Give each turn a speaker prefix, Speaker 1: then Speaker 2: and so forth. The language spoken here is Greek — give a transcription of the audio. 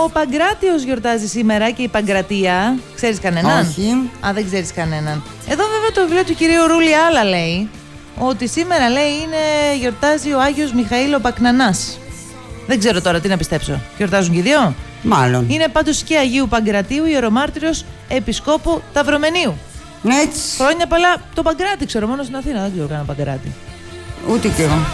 Speaker 1: Ο Παγκράτιος γιορτάζει σήμερα και η Παγκρατία. Ξέρεις κανέναν?
Speaker 2: Όχι.
Speaker 1: Α, δεν ξέρεις κανέναν. Εδώ βέβαια το βιβλίο του κυρίου Ρούλη άλλα λέει. Ότι σήμερα λέει γιορτάζει ο Άγιος Μιχαήλ ο Πακνανάς. Δεν ξέρω τώρα τι να πιστέψω. Γιορτάζουν και οι δύο.
Speaker 2: Μάλλον.
Speaker 1: Είναι πάντως και Αγίου Παγκρατίου, ιερομάρτυρος Επισκόπου Ταυρομενίου.
Speaker 2: Έτσι.
Speaker 1: Χρόνια πολλά. Το Παγκράτη ξέρω μόνο στην Αθήνα. Δεν ξέρω κανένα Παγκράτη.
Speaker 2: Ούτε κι εγώ.